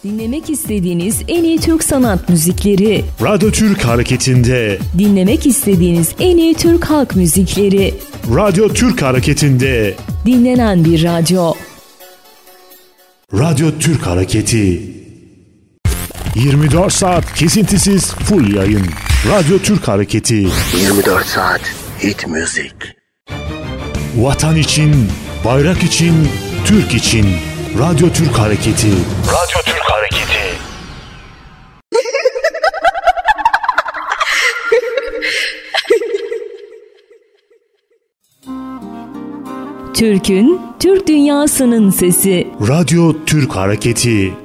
Dinlemek istediğiniz en iyi Türk sanat müzikleri. Radyo Türk Hareketi'nde. Dinlemek istediğiniz en iyi Türk halk müzikleri. Radyo Türk Hareketi'nde. Dinlenen bir radyo. Radyo Türk Hareketi. 24 saat kesintisiz full yayın. Radyo Türk Hareketi. 24 saat hit müzik. Vatan için, bayrak için, Türk için. Radyo Türk Hareketi. Radyo Türk Hareketi. Türk'ün, Türk dünyasının sesi. Radyo Türk Hareketi.